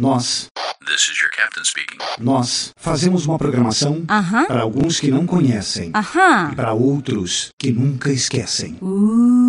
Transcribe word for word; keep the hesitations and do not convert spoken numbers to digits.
Nós, This is your captain speaking. nós fazemos uma programação Aham. para alguns que não conhecem Aham. e para outros que nunca esquecem. Uh.